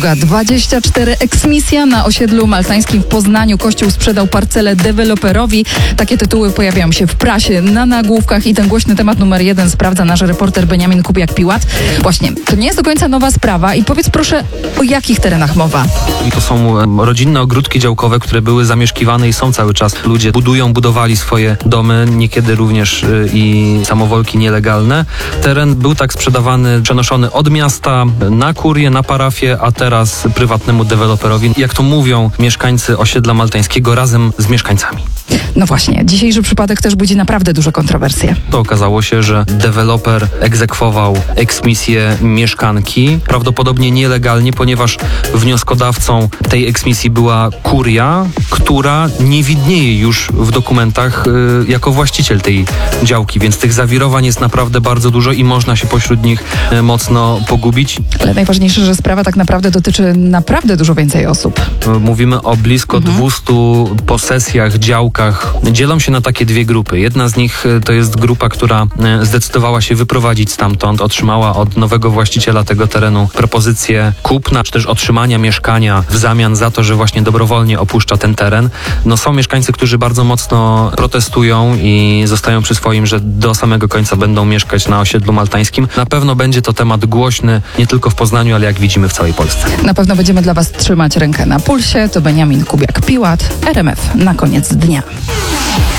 24 eksmisja na osiedlu maltańskim w Poznaniu. Kościół sprzedał parcelę deweloperowi. Takie tytuły pojawiają się w prasie, na nagłówkach i ten głośny temat numer 1 sprawdza nasz reporter Beniamin Kubiak-Piłat. Właśnie, to nie jest do końca nowa sprawa i powiedz proszę, o jakich terenach mowa? I to są rodzinne ogródki działkowe, które były zamieszkiwane i są cały czas. Ludzie budowali swoje domy, niekiedy również i samowolki nielegalne. Teren był tak sprzedawany, przenoszony od miasta na kurię, na parafię, a teraz prywatnemu deweloperowi. Jak to mówią mieszkańcy osiedla maltańskiego razem z mieszkańcami. No właśnie, dzisiejszy przypadek też budzi naprawdę duże kontrowersje. To okazało się, że deweloper egzekwował eksmisję mieszkanki, prawdopodobnie nielegalnie, ponieważ wnioskodawcą tej eksmisji była kuria, która nie widnieje już w dokumentach jako właściciel tej działki, więc tych zawirowań jest naprawdę bardzo dużo i można się pośród nich mocno pogubić. Ale najważniejsze, że sprawa tak naprawdę dotyczy naprawdę dużo więcej osób. Mówimy o blisko 200 posesjach, działkach. Dzielą się na takie dwie grupy. Jedna z nich to jest grupa, która zdecydowała się wyprowadzić stamtąd, otrzymała od nowego właściciela tego terenu propozycję kupna, czy też otrzymania mieszkania w zamian za to, że właśnie dobrowolnie opuszcza ten teren. No są mieszkańcy, którzy bardzo mocno protestują i zostają przy swoim, że do samego końca będą mieszkać na osiedlu maltańskim. Na pewno będzie to temat głośny nie tylko w Poznaniu, ale jak widzimy w całej Polsce. Na pewno będziemy dla Was trzymać rękę na pulsie. To Beniamin Kubiak-Piłat, RMF na koniec dnia.